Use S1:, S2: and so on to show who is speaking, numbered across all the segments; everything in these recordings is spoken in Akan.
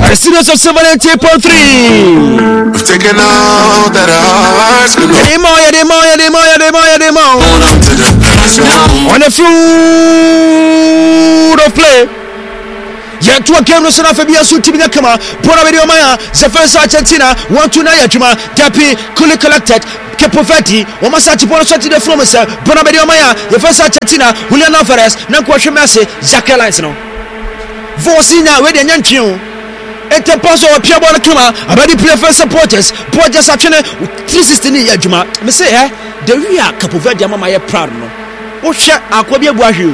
S1: The Studios of 78.3.
S2: Taking all that our hearts can hold.
S1: On the fruit of play. Yet to a game no sona Fabia Sutimina Kama, Pona Video Maya, Zefes Argentina, 1-2 Juma, Dapi, Kuli collected, Capovetti, Omasati Bonasati the Flomaser, Pona Video Maya, the first Argentina, Julian Alvarez, Nanquasha Messi, Jacqueline. Vosina, where the Yanchu. Et a pass or Pierre Bonacama, about the player for supporters, Portas Achene, 360 Juma, Messiah, the Ria Capovetti Maya Proud. Oh, shut Aquabia Boaju.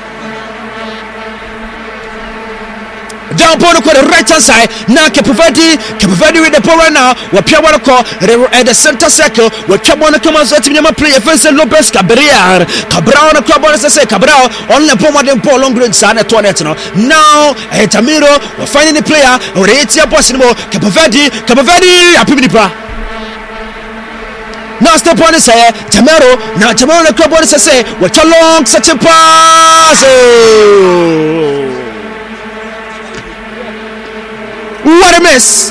S1: Down upon the right hand side, now Capovetti with the power now. What Pierre want to call at the center circle. What Chabona comes out to me, play first Lopez Cabral, Cabral, and Cabral, as I say, Cabral, only Poma de Paul Longren, San Antonio. Now, Tamiro, we're finding the player, or it's possible. Capovetti, Apimipa. Now, step on the say, Tamero, now Tamaro, the club, what does I say? What a long such a pass. What a miss!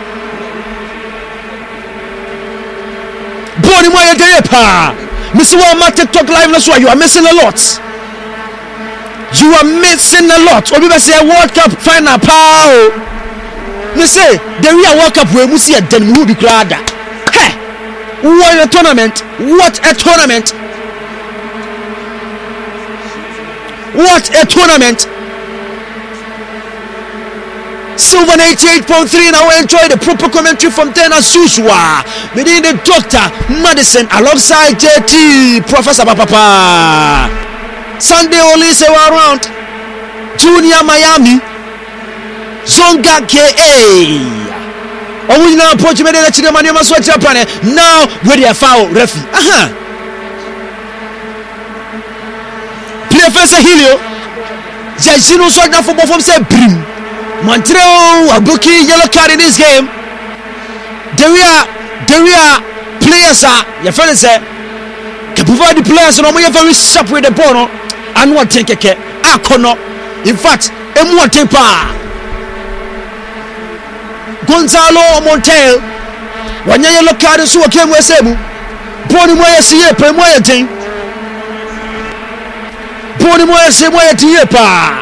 S1: Bonnie Moya Depa, Mr. Walmart TikTok live. That's why you are missing a lot. You are missing a lot. Or we say World Cup final power. You say the real World Cup we must see a den will be glad. Hey, what a tournament! What a tournament! What a tournament! Silver 88.3 now enjoy the proper commentary from Dana Suswa. Within the Dr. Madison alongside JT Professor Papa. Sunday only say we're around Junior Miami Zonga KA. Oh, we now approach me the Chidamani Maswati Japan. Now where they are foul referee. Play first Helio. Jajino so now for both of them say brim. Montreal are booking yellow card in this game. There are players your friend said Capovetti players and we are very sharp with the ball and what take a care. In fact, M1 Tempa Gonzalo Montel when yellow card is who came with Semu Pony Moya see Moya thing Pony Moya see Moya Tiepa.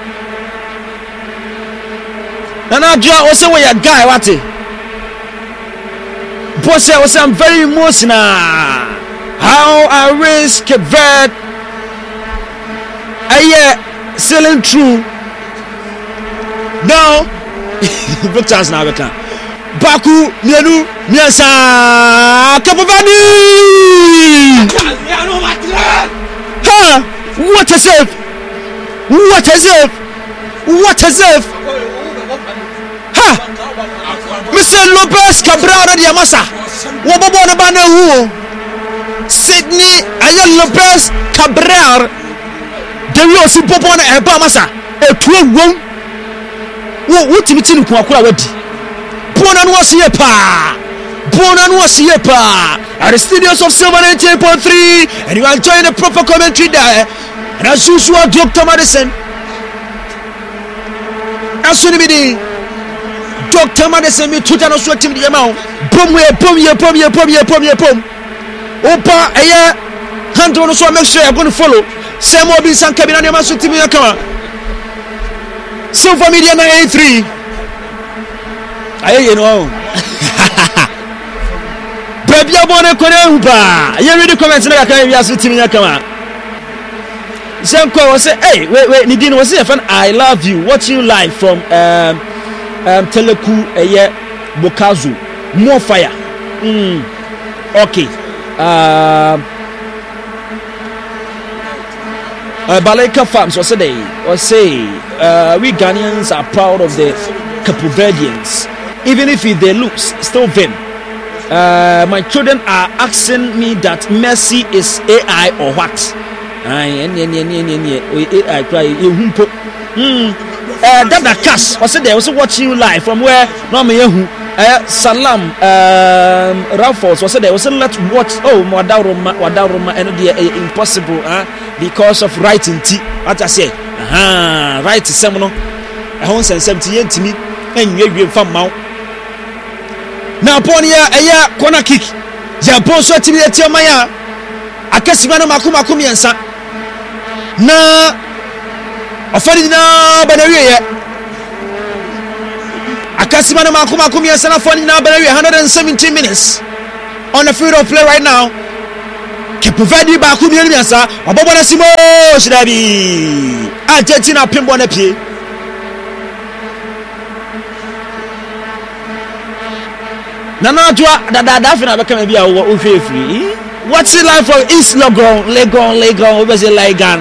S1: And I just also a guy, what it? Boss, I was very emotional. How I risk that selling true. Now, look chance now, Baku, Mianu, Miasa, Capovetti. Ha! What a save! What a save! What a save! Mr. Lopez Cabral de Amasa. Wabona Bana who Sydney Ayan Lopez Cabral. The real Supopona and Bamasa. A 12 what Timothy Kwakura Wadi. Bonan was here pa. At the studios of 78.3, and you are enjoying the proper commentary there. And as usual, Dr. Madison. As soon as Dr. Madison, me to Jano Sweating the amount. Boom. Opa, a year. Hand on so make sure you're going to follow. Sam will be some cabin on your master team. Silver Media 983. You know. Baby, I want to connect. You read the comments like I can't be asking team. Sam will say, hey, wait, Nidin was here. I love you. Watching live from Teleku Bokazu. More fire. Okay. Baleka Farms was say we Ghanaians are proud of the Capoverdians. Even if they lose, still them. My children are asking me that Messi is AI or what? AI cry. Dada Cash was there also watching you live from where normally Salam Ralphos was there also let's watch Wadaroma and the impossible because of writing T what I say right seminal I want 78 to me enwie fa maw na ponia eya corner kick ya bonso atimi etia maya akasima no makomakom yensa na ofani na banawie akasima no makomakom yensa na fani na banawie 117 minutes on the field of play right now. Kepuvedi ba ku mienu yensa obobo na simo shidabi Argentina pimbo na pie Nana Joa da fina beka me bia wo hwefri. What's it like for East Legon obese Legan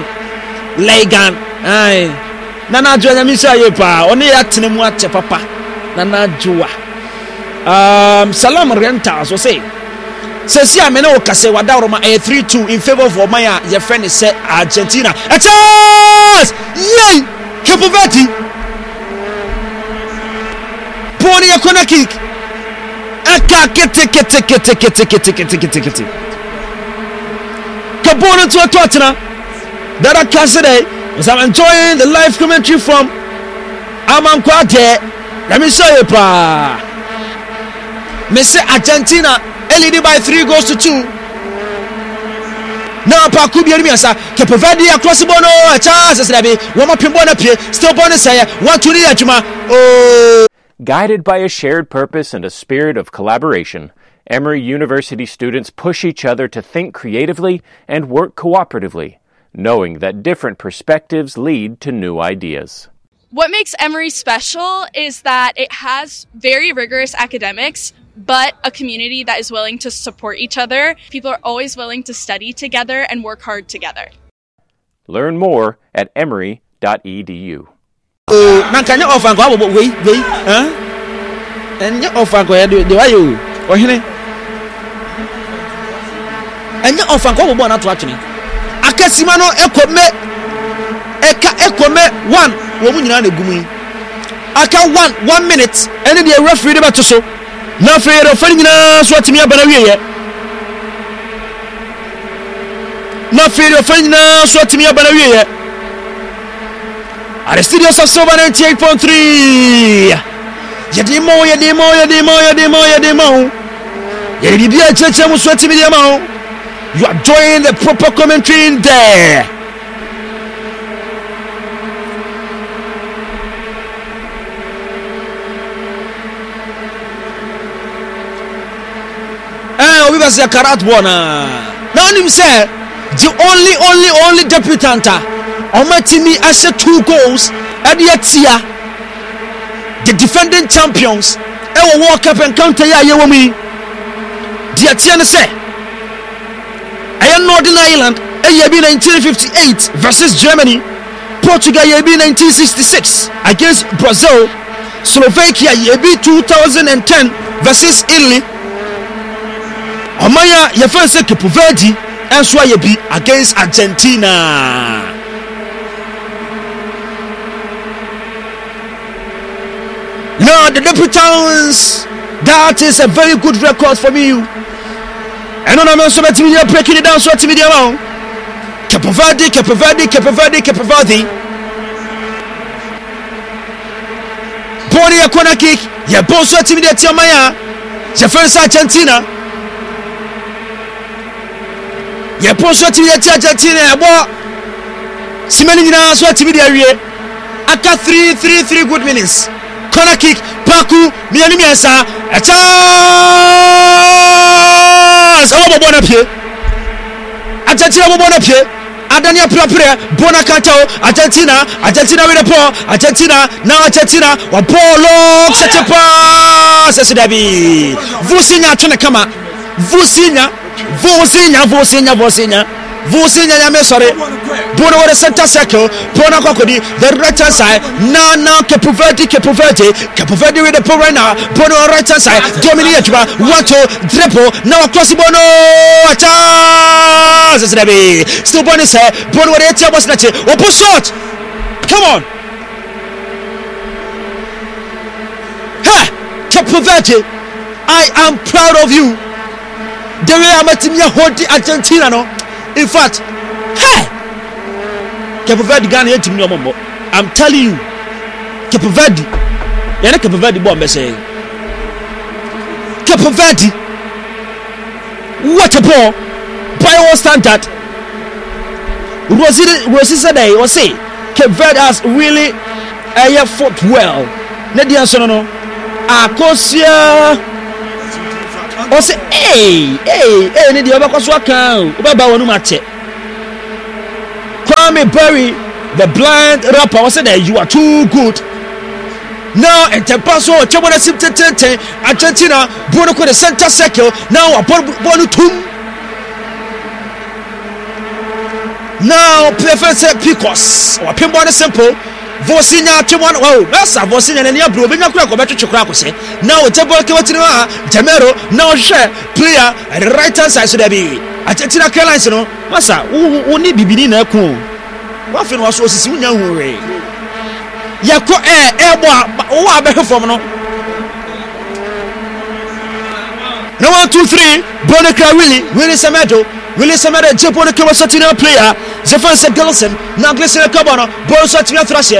S1: ai Nana Joa nyami sha yepa oni ya tenemu ate papa Nana Joa Salam Renta so say si amena o kase wada roma 3-2 in favor of Omaya your friend is say Argentina a chance yay Kepuvedi pony a corner kick aka kete Kabona to a Tottenham that I can say as I'm enjoying the live commentary from Aman Kwate. Let me show you pa Mr. Argentina leading by 3-2 now pa kubi enemy asa Kepuvedi across the bono a chance as Rabi one more pimbona pie still bonus say 1-2 adjuma oh.
S3: Guided by a shared purpose and a spirit of collaboration, Emory University students push each other to think creatively and work cooperatively, knowing that different perspectives lead to new ideas.
S4: What makes Emory special is that it has very rigorous academics, but a community that is willing to support each other. People are always willing to study together and work hard together.
S3: Learn more at emory.edu.
S1: Nankanya offer go wait enya offer go de why you ohene enya offer go bo na to atwene akasima no ekome 1 wo mu nyina na gumu aka 1 minute ene de referee de beto so na free de fani nyina so atimi abana wieye na free de fani nyina so atimi abana wieye at the studios of Silver 98.3. Yedimo. You are joining the proper commentary in there. We was a karat bona. Now him say the only debutanta. Omatimi ashe 2 goals at the defending champions e World Cup encounter ya yewomi the atia ne say Northern Ireland e 1958 versus Germany, Portugal 1966 against Brazil, Slovakia 2010 versus Italy. Omaya ye first Kepuvedi and so against Argentina. No, the debutants, that is a very good record for me. And on a so much media breaking it down so to media now. Kepuvedi. Body a corner kick, ya boss so media Tiamaya, the first Argentina. Ya boss so media Argentina, abo Simeni na so media wie. Aka 3 good minutes. Corner kick, Paku, Miami Miasa, a chance! Oh, Bonapie! Argentina Bonapie, Adania Propria, Bonacato, Argentina with a paw, Argentina, now Argentina, or Polo, such a pass, as it be. Vusinya Tunakama, Vusinya. Vusinya yame sorry. Bono with the center circle. Bono Kokodi, the right hand side. Now Kepuvedi with the ball right now. Bono right hand side. Dominic Wato dribble. Now across the Bono. Still Bono say. Bono with the table snatch. Open shot. Come on. Ha! Kepuvedi, I am proud of you. The way I'm at holding Argentina, no. In fact, hey, Kepuvedi Ghana team no more. I'm telling you, Kepuvedi yɛne Cape Verde bɔ mbɛsɛ Cape Verde what a ball by all standard. Rosie said they will say Cape Verde has really fought well. Nedian Sonono Akosia or say hey Nidia Bakoswaka Ubaba Wanumache Kwame Berry the blind rapper was said that you are too good. Now and Tempaso Chobona Simtete Argentina Bonoco the center circle now a Bonutum. Now Professor Picos or Pimbona Simple Vosinia Chimon. Oh, that's a Vosinia and your blue Bina Crack or Better Chocracose. Now it's a Bolkatina Jamero now share player at the right hand side. So there be Argentina Carolina. No, Massa, who need be beginning a cool. What was so soon? Yako airborne, oh, I better from no. No 1, 2, 3. Bonica Willie Samedo, Japona Kawasatina player, Zephan said Gilson, now Glisson Cabana, Borosatina Thrasher.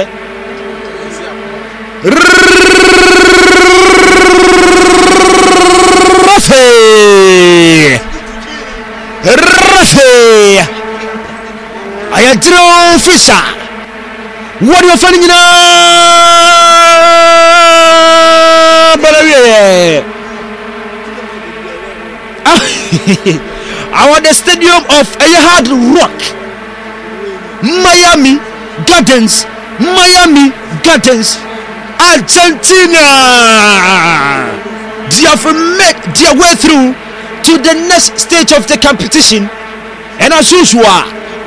S1: Rafe, I had Joe Fisher. What are you finding now? I want the stadium of Hard Rock, Miami Gardens, Argentina. They have made their way through to the next stage of the competition, and as usual,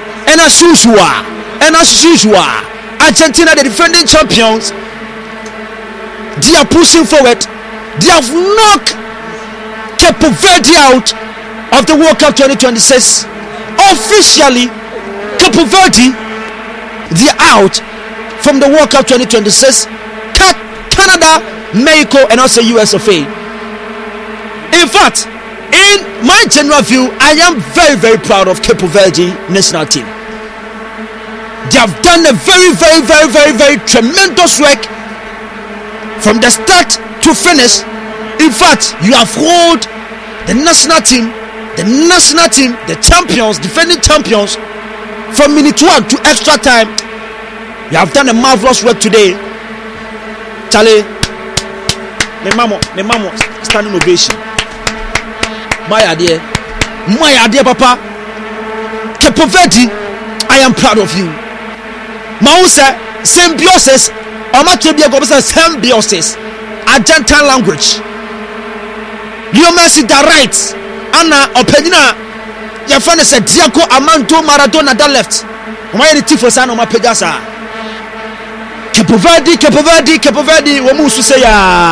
S1: Argentina, the defending champions, they are pushing forward. They have knocked Cape Verde out of the World Cup 2026. Officially, Cape Verde, they are out from the World Cup 2026. Canada, Mexico, and also US of A. In fact, in my general view, I am very, very proud of Cape Verde national team. They have done a very, very, very, very, very tremendous work from the start to finish. In fact, you have held the national team, the champions, defending champions, from minute 1 to extra time. You have done a marvelous work today. Charlie, my mama, standing ovation. My idea, Papa. Cape Verde, I am proud of you. Mausa symbiosis or symbiosis Argentine language. You mercy the right Anna Opedina your friend said Diaco Armando Maradona that left. Why the Tifo San Oma Pedasa Cape Verde Wamusu say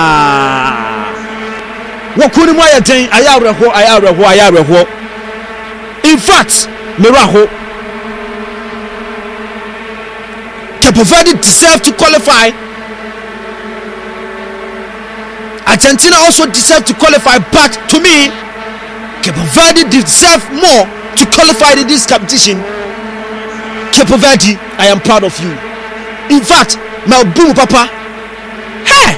S1: Wakuni Maya Day Ayareho. In fact, Miraho Cape Verde deserve to qualify. Argentina also deserve to qualify, but to me, Cape Verde deserve more to qualify in this competition. Cape Verde, I am proud of you. In fact, my boom papa, hey,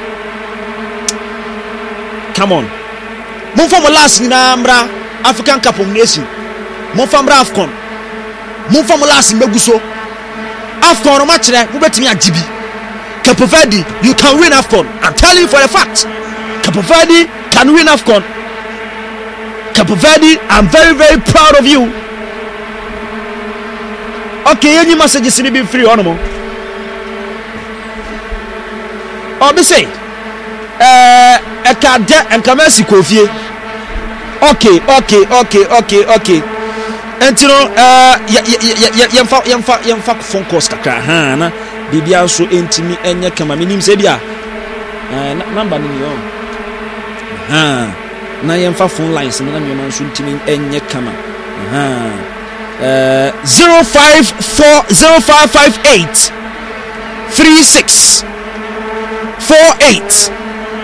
S1: come on. Mon from last Nambra African Cup of Nation. Mon from Afcon. Mon from last Meguso. Afcon match there, we bet me at GB. Cape Verde, you can win Afcon. I'm telling you for a fact. Cape Verde can win Afcon. Cape Verde, I'm very, very proud of you. Okay, any messages in be free on them. Or be say, a card and Kamasi Kofi. Okay. And you know, yamfa phone calls kakra ha na bibia so entimi enye kama minim se bia number ni yo ha na yamfa phone lines na me man so entimi enye kama ha 0558 36 48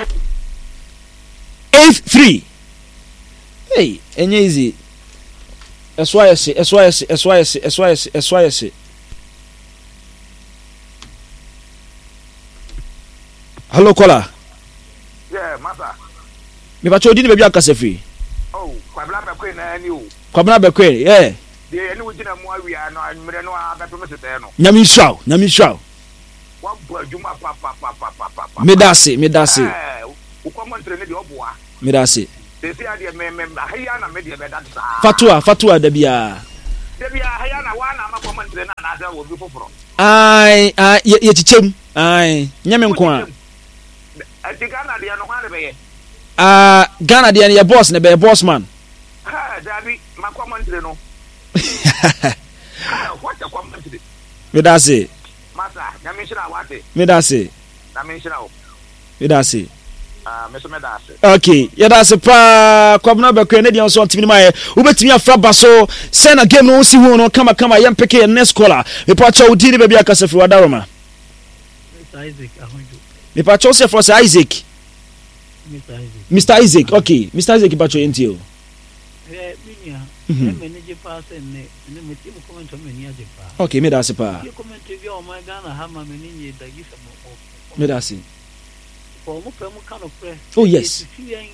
S1: 83. Hey, enye easy. SYS. Hello, caller.
S5: Yeah, masa.
S1: Me ba cho di be bia kasa free.
S5: Oh, kwabla ba kwen na ani o.
S1: Kwabna be kwen, yeah.
S5: De ani wo gina mu awia no anmere no abeto me sete no.
S1: Nyami shao.
S5: Wa bo adwuma pa.
S1: Me dase.
S5: Ukomontre ne de oboa.
S1: Me dase.
S5: Sesi ade me ahia na me de be data.
S1: Fatua da bia.
S5: Da bia ahia na wa na makomontre na na za wo bi foforo.
S1: Ai, ye chichem. Ai, nyame nko a.
S5: Atika de no hwane be ye.
S1: Ghana de ye boss ne be boss man.
S5: Ha, Dabi, makomontre no. What a komontre.
S1: Me dase.
S5: Masa, nyame shira wate.
S1: Me dase.
S5: Na me shira o.
S1: Me dase.
S5: Me me dase.
S1: Okay, ya dase pa kwabna be kwen ne de so ntimi ma ye. Ubetimi afra baso send a game no si hu no kama yam peke next caller. Me pa cha udi ne be bia kasa fi wadaroma.
S6: Isaac Ahonjo.
S1: Me pa cha se for Isaac. Mr. Isaac, okay. Mr. Isaac Pacho NTO. Okay, me that's pa. Oh yes.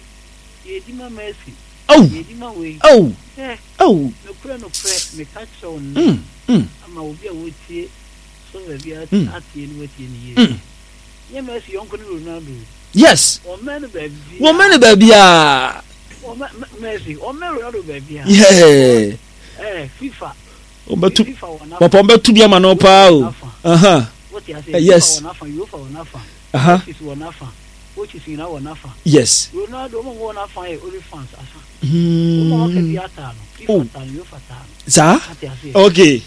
S1: Yes. Woman baby. Yeah.
S6: FIFA.
S1: Papa to be a man pa. Yes. Yes. Sir? Okay.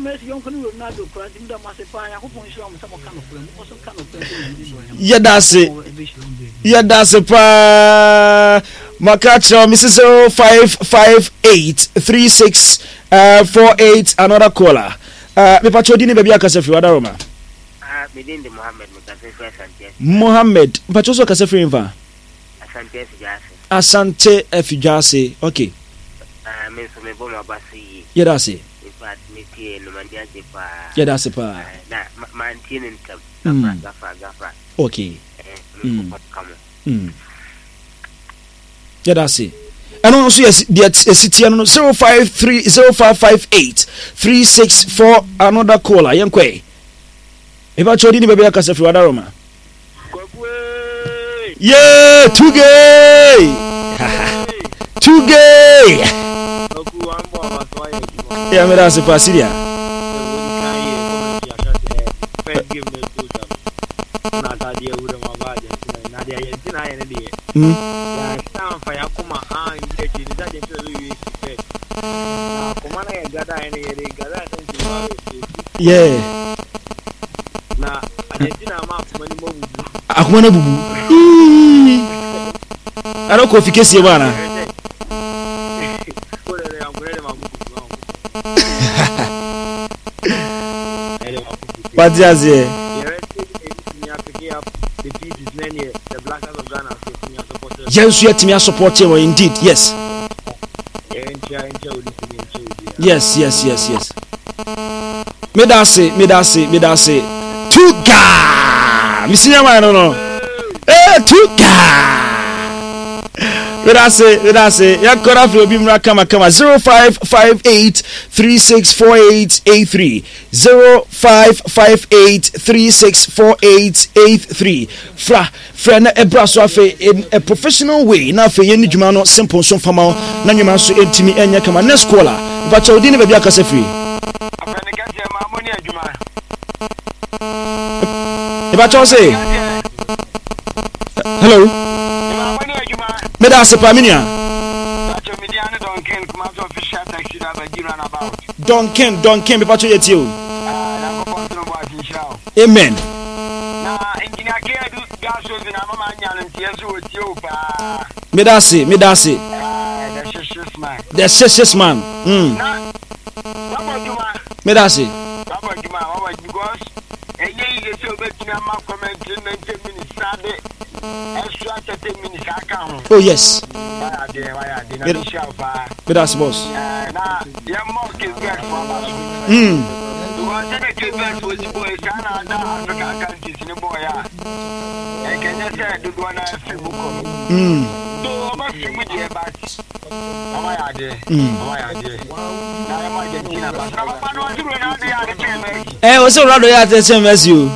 S1: Yeah, that's it. Yeah, that's it. Makacha, Mrs. 05583648. Another caller. Me pacho dini baby akasefi wadaroma.
S7: Medindi
S1: Mohammed. Pacho so akasefi inva. Asante Efijase. Okay. Yeah, that's it. Yeah, that's it. Okay. Yeah, that's it. And also yes, the city 055836 another caller. Yankwe. If I told you baby I can say for Wadaroma. Yeah, too gay. Too gay. Yeah, me that's a Pasilia. Yeah. Akumana bubu. I don't go fix your bana. What does it? Yes, you are supporting indeed. Yes. Yes. Me da say. Tuga. Misinya ma no. Tuga. Me da say. Ya kora fi obi mra kama 0558364883. 0558364883. Fra na ebraso afe in a professional way na afe yeni djuma no simple so fama na nwuma so entimi enya kama next caller but odi ne ba bia kasa free
S5: Afani kaje ma amoni adwuma
S1: ba cho say hello
S5: ma amoni adwuma
S1: me da se paminia
S5: acho media ne Duncan kuma so official taxi da ba gira na about
S1: Duncan be pa cho yeti o
S5: na ko kontrol bo atishao
S1: amen
S5: na engineer ke du gaso na mama anya no tie so otie o pa
S1: me da se the six man me da se
S5: because you so betina ma comment in 90 minutes sabe extra 30 minutes account.
S1: Oh yes.
S5: Why are
S1: me da se boss.
S5: Na ya mo ke get for us. Because the ke get was boy sana da Africa countries ni boy ya. Kenya said do one free book. So about free media but my idea. Now am I getting about
S1: what's all right at the same as you?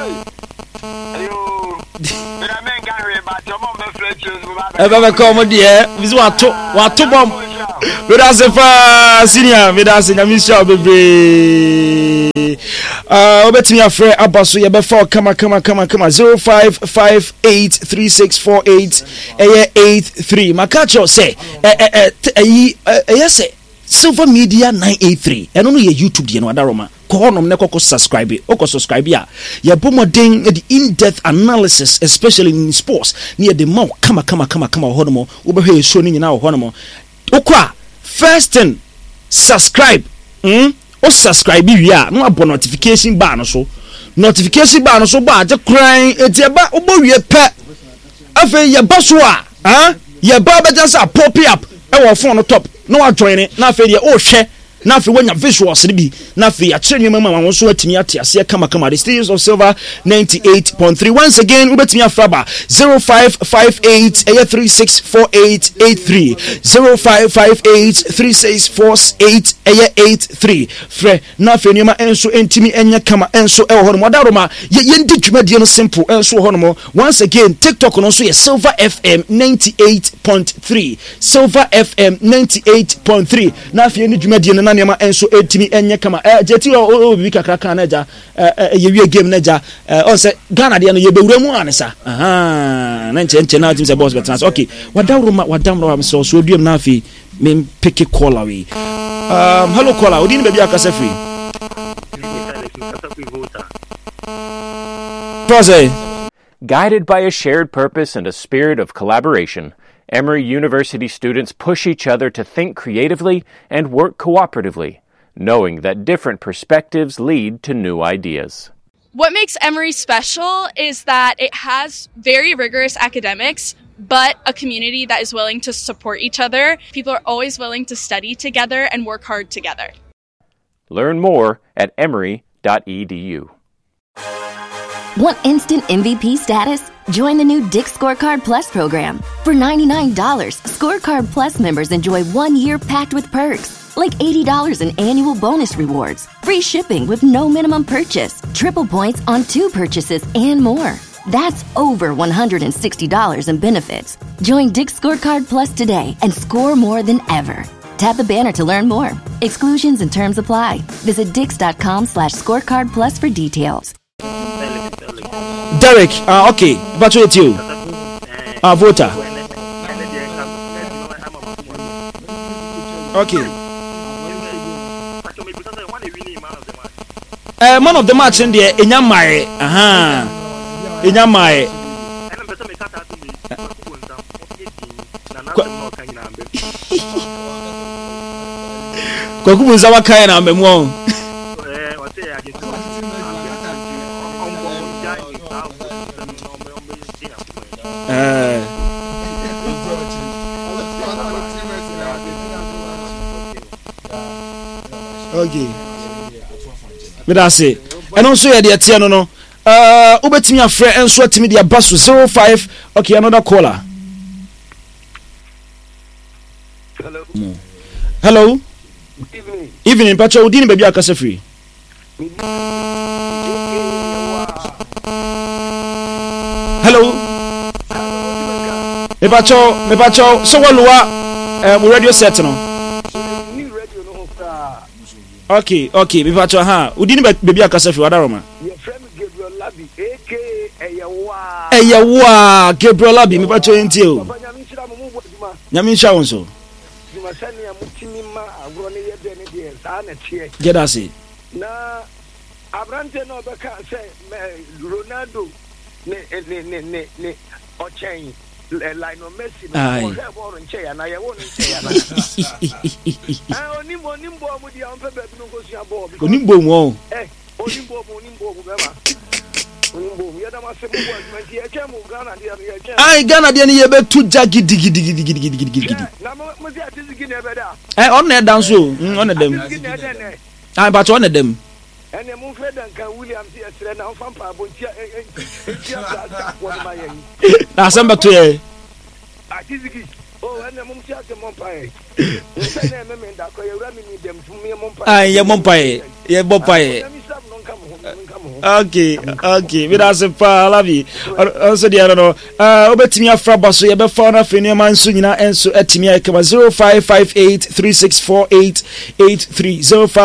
S1: Comedy, this one to bomb. But as a senior, with us in a mission, baby. Bet me a friend Abaso, you before come on 0558364883. Makacho say, yes, Silver Media 983. I don't know your YouTube, you know, Adaroma. Subscribe ya bomoding the in-depth analysis, especially in sports near the mouth. Come honomo ube show ni na honomo okwa first thing subscribe subscribe ya no abo notification bar no so ba je crying etiaba obo wie pe afa ye baso a ye ba bejansa pop up e wo phone no top no wa join it na afa ye o hwe na fi wanya visuals bi na fi ya chenye mama won so atimi ate ase kama the Steels of Silver 98.3 once again ubetimi afraba 0558364883 0558364883 fre na fi nyema enso entimi enya kama enso e ho no daroma yendi dwumadie no simple enso ho no once again TikTok no so ye Silver FM 98.3 Silver FM 98.3 na fi ni dwumadie no nema enso etimi enye kama jeti o bi kakra na ja ye wie game na ja on se Ghana de no ye bewura mu anesa na nche na team se boss bet okay wadawro so duem na afi me pick a call away hello caller odini baby akase free
S3: Guided by a shared purpose and a spirit of collaboration, Emory University students push each other to think creatively and work cooperatively, knowing that different perspectives lead to new ideas.
S4: What makes Emory special is that it has very rigorous academics, but a community that is willing to support each other. People are always willing to study together and work hard together.
S3: Learn more at emory.edu.
S7: Want instant MVP status? Join the new Dick's Scorecard Plus program. For $99, Scorecard Plus members enjoy 1 year packed with perks, like $80 in annual bonus rewards, free shipping with no minimum purchase, triple points on 2 purchases, and more. That's over $160 in benefits. Join Dick's Scorecard Plus today and score more than ever. Tap the banner to learn more. Exclusions and terms apply. Visit dix.com/scorecard plus for details.
S1: Derek, okay, but with you. Voter. Okay. Man of the match in there, Inyamai. Inyamai. Kwakumunza wakaya na mbemwo. Okay. Me da say. And also ya dey tie no no. Ubetimi afre enso atimi dey abaso 05. Okay, another caller.
S5: Hello.
S1: Hello.
S5: Evening,
S1: Pacho Udini baby akase free. Hello. Me Pacho so walua mo radio set no. Okay, me Pacho Udini baby akase free wadaroma.
S5: Your friend Gabriel Labi aka
S1: Eyawa Gabriel Labi me Pacho enti o. Nyami ncha wonso. Get us it.
S5: Na Abrante no beka say Ronaldo ne Ochen Lionel Messi no ball nche na ye won nche na. Onimbo mu dia on pebe bi no go sua ball.
S1: Onimbo mu
S5: onimbo bema. Onimbo ya da ma se mu ball nti e chemu Ghana dia ya chemu.
S1: Ai Ghana dia ne ye be tu jagidi.
S5: Na mo si atizigi ne be da.
S1: On na dance o, on na dem. Ai but on na dem.
S5: and the move and can William see a now from Pabontia
S1: na samba to ye
S5: oh and the mum chat the Mompae
S1: ye Mompae okay we that's I love you also the I don't know obetimi afraba so ye be found af enu man so nyina enso etimi akama 0558364883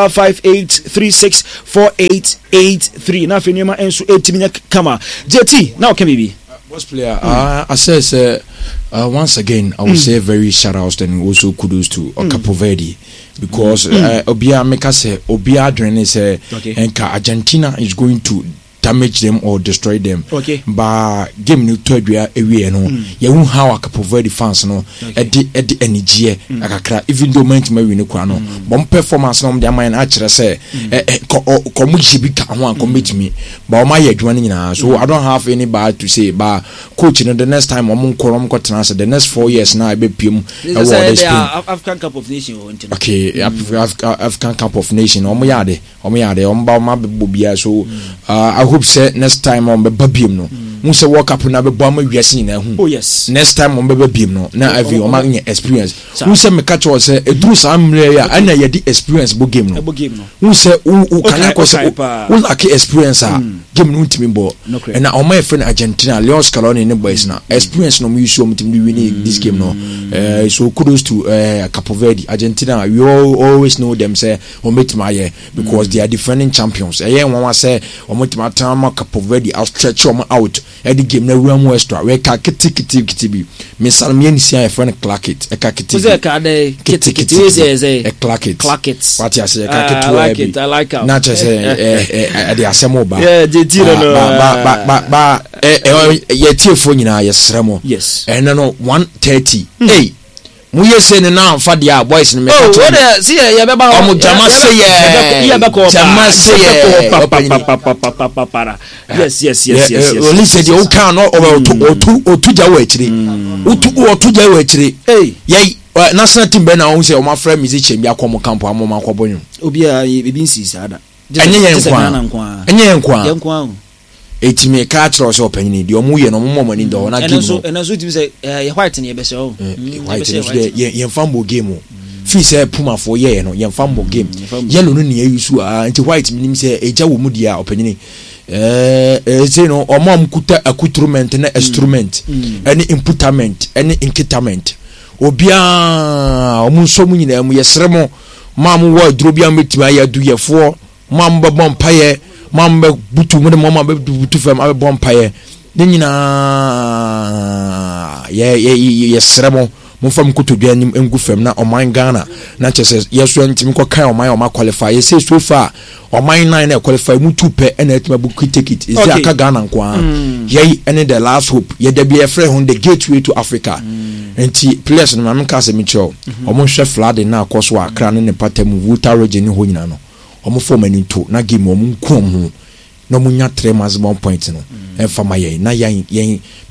S1: 0558364883 na af enu man enso etimi akama JT now can be
S8: boss player I say once again I will say very shout out and also kudos to Capo Verde because Obia Meka say Obia Adrene say enka Argentina is going to damage them or destroy them.
S1: Okay.
S8: But game no todua ewie no ye hu how Capo Verde fans no edi energy akakra even though man ma win kwa no bom performance no dem man a kire say ko mu jibi ka ho an commitment but o ma ye adwuma nyina so I don't have any bad to say but coach no the next time om nkorom ko transfer the next 4 years na be piem
S1: African Cup of Nation
S8: okay African Cup of Nation om yade om ba ma be bobia so I hope say next time on be babiem no mu say work up na be bo ma wiase na hu
S1: oh yes
S8: next time on be babiem no na avi o ma nye experience mu say me catch us say edru samre ya ana ye di experience bo game no mu say u kan ko say u lack experience game no ntimi bo and na o ma friend Argentina Leon Scaloni ne boys na experience no mu use o mtimi win this game no so kudos to Capo Verde Argentina we always know them say o metima ye because they are defending champions one say o metima time Capo Verde out stretch them out at the game na we extra we ka kiti bi me salmie ni sia friend clack it ka kiti
S1: ze ka de kiti ze
S8: clack it what you say ka kiti
S1: I like it
S8: na just say the asemo ba
S1: yeah JT no
S8: ba ye tiefo nyina ye sremo
S1: yes
S8: and no 130 hey muye say na fa dia boys ni me ka to
S1: what see ya be ba
S8: omo jama say
S1: ya be ko
S8: jama say
S1: yes
S8: only say the o kan no otu jawo akire otu jawo akire hey national team be na won say o ma fra musician bi akomo camp amoma akobonyo
S1: obi a ebi nsi ada
S8: enye nkwa etime ka tro so opanyini di omu ye no momo ni do na game no
S1: ena so timi say ye white ni e be se o
S8: white ye fambo game fi say puma for ye no ye fambo game yellow no ni ayusu anti white minim say eja wo mu dia opanyini say no omam kuta accoutrement na instrument any imputament any inkitament obia omunso mu nyina mu yesremo mam wo drobia metima ya du yefo mam babon paye mam be butu mu de mam be butu fam abe bon paye de nyina ye sremo mo fam kutodua nim engu fam na oman Ghana na chese yeso ntimi ko kan oman qualify ye say so far oman 9 na qualify mu tupe na etima bu ticket is aka Ghana nko ye ene the last hope ye da be free on the gateway to Africa enti players no mam ka se mi cho omo hwe flood na akoso akra ne patam Volta region ho nyina no omo form ani to na game omo nkom ho no munya 3 months 1 point no en fama ye na yen